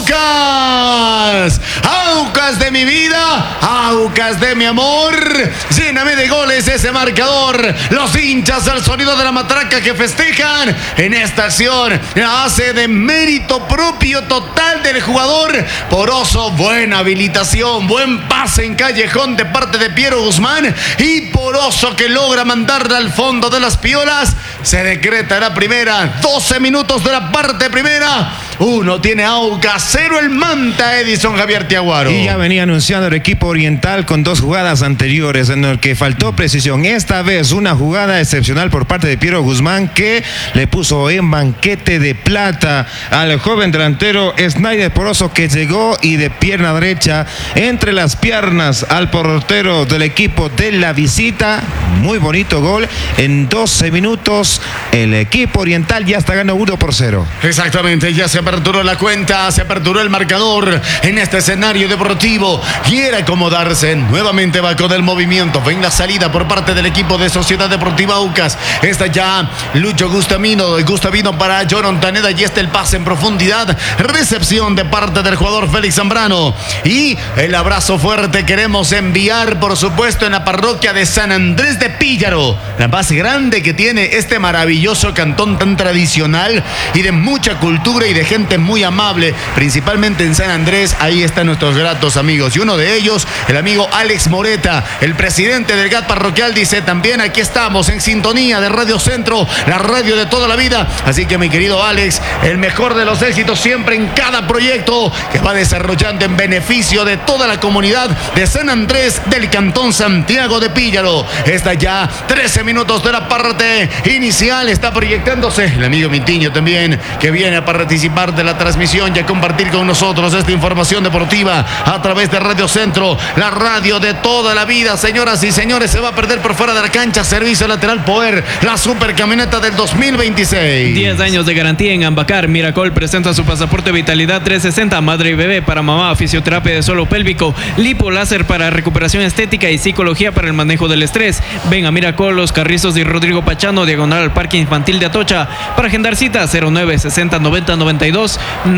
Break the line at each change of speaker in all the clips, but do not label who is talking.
Aucas. Aucas de mi vida, Aucas de mi amor. Lléname de goles ese marcador. Los hinchas al sonido de la matraca que festejan en esta acción. Hace de mérito propio total del jugador. Poroso, buena habilitación, buen pase en callejón de parte de Piero Guzmán. Y Poroso que logra mandarla al fondo de las piolas. Se decreta la primera, 12 minutos de la parte primera. 1 tiene Aucas, 0 el Manta, Edison Javier Tiaguaro.
Y ya venía anunciando el equipo oriental con 2 jugadas anteriores en el que faltó precisión. Esta vez una jugada excepcional por parte de Piero Guzmán que le puso en banquete de plata al joven delantero Snyder Poroso, que llegó y de pierna derecha entre las piernas al portero del equipo de la visita. Muy bonito gol. En 12 minutos el equipo oriental ya está ganando 1-0.
Exactamente, ya se aperturó la cuenta, se aperturó el marcador en este escenario deportivo. Quiere acomodarse, nuevamente va con el movimiento. Ven la salida por parte del equipo de Sociedad Deportiva Aucas. Está ya Lucho Gustavino para John Ontaneda y está el pase en profundidad. Recepción de parte del jugador Félix Zambrano. Y el abrazo fuerte queremos enviar, por supuesto, en la parroquia de San Andrés de Píllaro. La más grande que tiene este maravilloso cantón tan tradicional y de mucha cultura y de gente muy amable, principalmente en San Andrés. Ahí están nuestros gratos amigos y uno de ellos, el amigo Alex Moreta, el presidente del GAT parroquial, dice también: aquí estamos en sintonía de Radio Centro, la radio de toda la vida. Así que mi querido Alex, el mejor de los éxitos siempre en cada proyecto que va desarrollando en beneficio de toda la comunidad de San Andrés del cantón Santiago de Píllaro. Está ya 13 minutos de la parte inicial, está proyectándose el amigo Mitiño también, que viene a participar de la transmisión y a compartir con nosotros esta información deportiva a través de Radio Centro, la radio de toda la vida. Señoras y señores, se va a perder por fuera de la cancha, servicio lateral Poder, la supercamioneta del 2026.
10 años de garantía en Ambacar. Miracol presenta su pasaporte Vitalidad 360, madre y bebé para mamá, fisioterapia de suelo pélvico, lipo láser para recuperación estética y psicología para el manejo del estrés. Ven a Miracol, Los Carrizos de Rodrigo Pachano, diagonal al Parque Infantil de Atocha. Para agendar cita, 09 60 90 92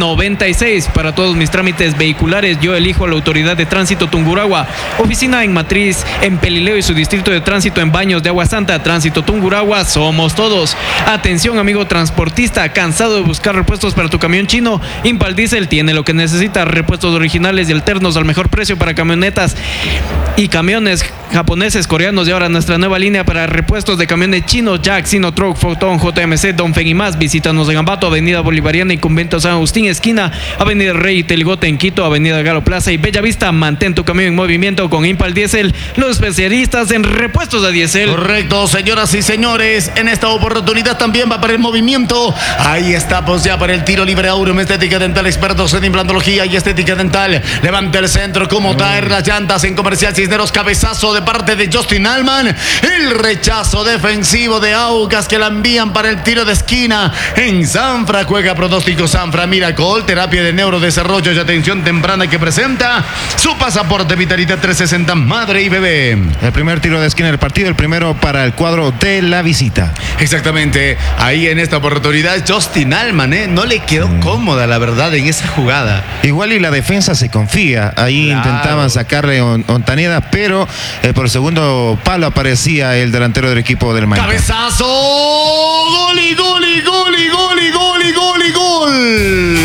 96. Para todos mis trámites vehiculares, yo elijo a la Autoridad de Tránsito Tungurahua. Oficina en Matriz, en Pelileo y su distrito de tránsito en Baños de Agua Santa. Tránsito Tungurahua, somos todos. Atención, amigo transportista, cansado de buscar repuestos para tu camión chino. Impal Diesel tiene lo que necesita: repuestos originales y alternos al mejor precio para camionetas y camiones japoneses, coreanos, y ahora nuestra nueva línea para repuestos de camiones chinos: Jack, Sinotruk, Foton, JMC, Dongfeng y más. Visítanos en Ambato, Avenida Bolivariana y Convento San Agustín, esquina Avenida Rey y Teligote en Quito, Avenida Galo Plaza y Bella Vista. Mantén tu camión en movimiento con Impal Diesel, los especialistas en repuestos de diésel.
Correcto, señoras y señores, en esta oportunidad también va para el movimiento. Ahí está, pues ya para el tiro libre Aurum Estética Dental, expertos en implantología y estética dental. Levanta el centro, como traer las llantas en Comercial Cisneros. Cabezazo de parte de Justin Allman. El rechazo defensivo de Aucas que la envían para el tiro de esquina en Sanfra. Juega pronóstico Sanfra Miracol, terapia de neurodesarrollo y atención temprana, que presenta su pasaporte Vitalidad 360, madre y bebé.
El primer tiro de esquina del partido, el primero para el cuadro de la visita.
Exactamente, ahí en esta oportunidad Justin Allman, no le quedó cómoda, la verdad, en esa jugada.
Igual y la defensa se confía. Ahí
claro,
intentaban sacarle Ontaneda, pero por el segundo palo aparecía el delantero del equipo del Manta.
Cabezazo, gol y gol y gol y gol y gol y gol y gol.